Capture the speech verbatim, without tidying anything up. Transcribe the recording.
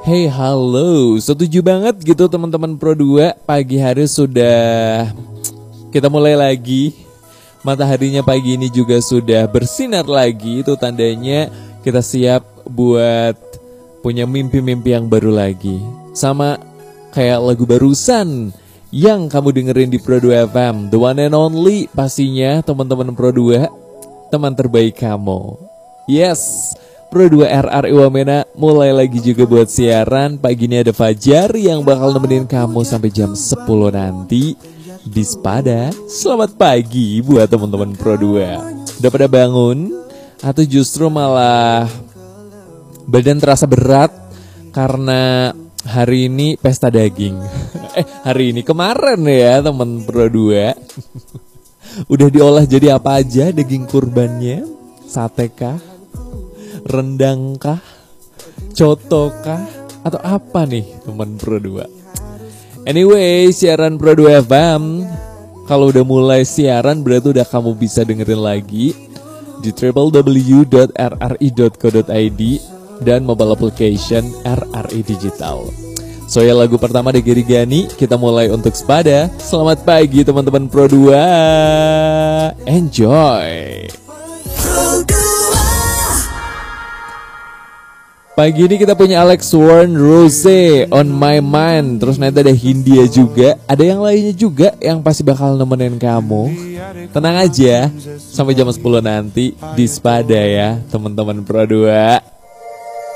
Hey halo, setuju banget gitu teman-teman Pro dua. Pagi hari sudah kita mulai lagi. Mataharinya pagi ini juga sudah bersinar lagi. Itu tandanya kita siap buat punya mimpi-mimpi yang baru lagi. Sama kayak lagu barusan yang kamu dengerin di Pro dua F M, the one and only pastinya teman-teman Pro dua, teman terbaik kamu. Yes, Pro dua R R I Wamena mulai lagi juga buat siaran. Pagi ini ada Fajar yang bakal nemenin kamu sampai jam sepuluh nanti di Spada. Selamat pagi buat teman-teman Pro dua. Udah pada bangun? Atau justru malah badan terasa berat karena hari ini pesta daging? Eh hari ini kemarin ya teman Pro dua. Udah diolah jadi apa aja daging kurbannya? Sate kah? Rendang kah? Coto kah? Atau apa nih teman Pro dua? Anyway, siaran Pro dua F M, kalau udah mulai siaran berarti udah kamu bisa dengerin lagi di w w w dot r r i dot co dot i d dan mobile application R R I Digital. So ya, lagu pertama dari Gary Gani, kita mulai untuk Spada. Selamat pagi teman-teman Pro dua. Enjoy. Pagi ini kita punya Alex Warren Rose, On My Mind. Terus nanti ada Hindia juga. Ada yang lainnya juga yang pasti bakal nemenin kamu. Tenang aja, sampai jam sepuluh nanti di Spada ya teman-teman Pro dua.